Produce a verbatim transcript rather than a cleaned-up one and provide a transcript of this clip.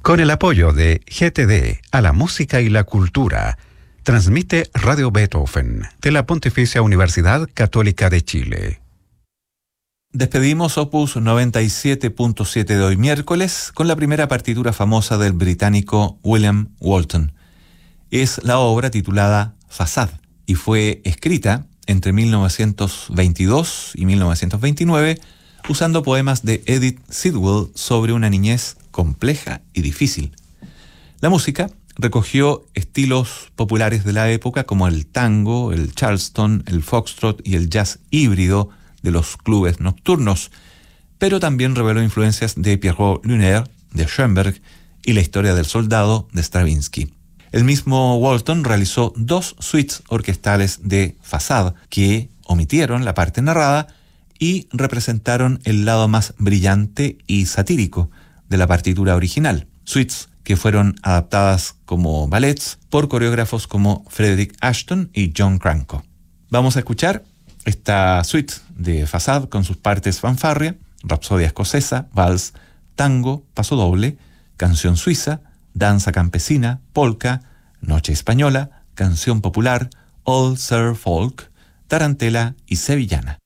Con el apoyo de G T D a la música y la cultura, transmite Radio Beethoven de la Pontificia Universidad Católica de Chile. Despedimos Opus noventa y siete punto siete de hoy miércoles con la primera partitura famosa del británico William Walton. Es la obra titulada Facade y fue escrita entre mil novecientos veintidós y mil novecientos veintinueve usando poemas de Edith Sitwell sobre una niñez compleja y difícil. La música recogió estilos populares de la época como el tango, el charleston, el foxtrot y el jazz híbrido de los clubes nocturnos, pero también reveló influencias de Pierrot Lunaire, de Schoenberg y la historia del soldado de Stravinsky. El mismo Walton realizó dos suites orquestales de Facade que omitieron la parte narrada y representaron el lado más brillante y satírico de la partitura original. Suites que fueron adaptadas como ballets por coreógrafos como Frederick Ashton y John Cranko. Vamos a escuchar esta suite de Facade con sus partes fanfarria, rapsodia escocesa, vals, tango, pasodoble, canción suiza, danza campesina, polka, noche española, canción popular, old Sir Folk, tarantela y sevillana.